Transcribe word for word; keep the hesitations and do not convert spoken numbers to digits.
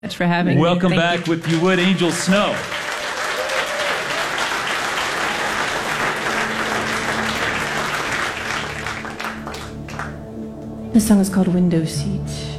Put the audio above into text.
Thanks for having me. Welcome Thank back you. with, if you would, Angel Snow. This song is called Window Seat.